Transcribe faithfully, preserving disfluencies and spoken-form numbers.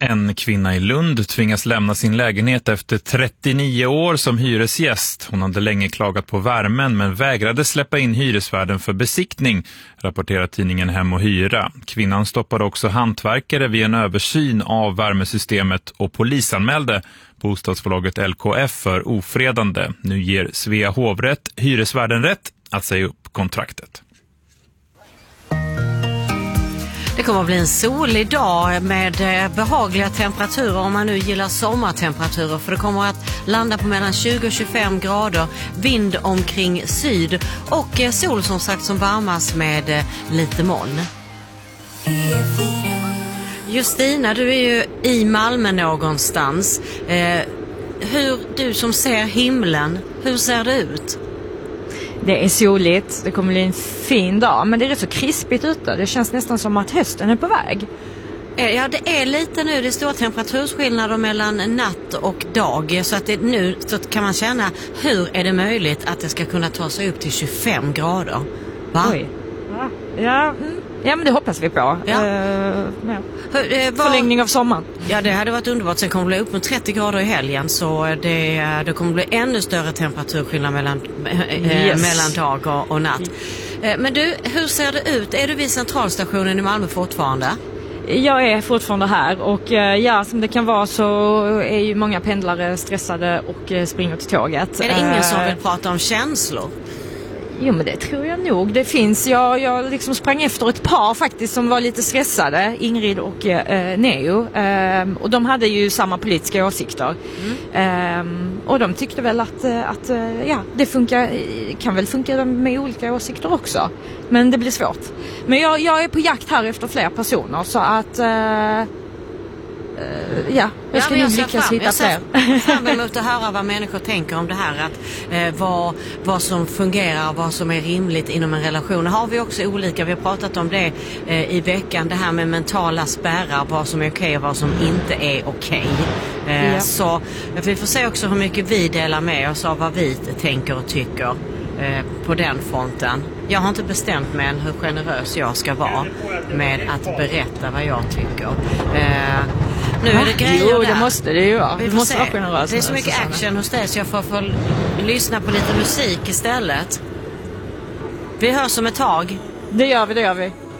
En kvinna i Lund tvingas lämna sin lägenhet efter trettionio år som hyresgäst. Hon hade länge klagat på värmen men vägrade släppa in hyresvärden för besiktning, rapporterar tidningen Hem och Hyra. Kvinnan stoppade också hantverkare vid en översyn av värmesystemet och polisanmälde bostadsbolaget L K F för ofredande. Nu ger Svea hovrätt hyresvärden rätt att säga upp kontraktet. Det kommer att bli en solig dag med behagliga temperaturer om man nu gillar sommartemperaturer, för det kommer att landa på mellan tjugo och tjugofem grader, vind omkring syd och sol som sagt som varmas med lite moln. Justina, du är ju i Malmö någonstans. Eh, hur, du som ser himlen, hur ser det ut? Det är soligt, det kommer bli en fin dag, men det är rätt så krispigt ute. Det känns nästan som att hösten är på väg. Ja, det är lite nu, det är stora temperaturskillnader mellan natt och dag. Så att det, nu så kan man känna, hur är det möjligt att det ska kunna ta sig upp till tjugofem grader? Va? Oj. Ja, ja, mm. ja men det hoppas vi på. Ja. Uh, ja. Hur, eh, var... Förlängning av sommaren. Ja, det hade varit underbart. Sen kommer det bli upp mot trettio grader i helgen. Så det, det kommer bli ännu större temperaturskillnad mellan, eh, yes. mellan dag och, och natt. Eh, men du, hur ser det ut? Är du vid centralstationen i Malmö fortfarande? Jag är fortfarande här och ja, som det kan vara så är ju många pendlare stressade och springer till tåget. Är det ingen som vill prata om känslor? Jo, men det tror jag nog. Det finns, jag, jag liksom sprang efter ett par faktiskt som var lite stressade, Ingrid och eh, Neo. Eh, och de hade ju samma politiska åsikter. Mm. Eh, och de tyckte väl att, att ja, det funkar, kan väl funka med olika åsikter också. Men det blir svårt. Men jag, jag är på jakt här efter fler personer så att... Eh, Uh, ja, jag ska ja, nog lyckas hitta fler. Jag ser fram emot att höra vad människor tänker om det här. Att, eh, vad, vad som fungerar, vad som är rimligt inom en relation. Har vi också olika, vi har pratat om det eh, i veckan. Det här med mentala spärrar, vad som är okej och vad som inte är okej. Eh, ja. Så vi får se också hur mycket vi delar med oss av vad vi tänker och tycker eh, på den fronten. Jag har inte bestämt mig än hur generös jag ska vara med att berätta vad jag tycker. Eh, Nu är det grejer jo, där. det måste det ju vara. Vi det måste vara generös. Det är så mycket action hos dig så jag får, får lyssna på lite musik istället. Vi hörs om ett tag. Det gör vi, det gör vi.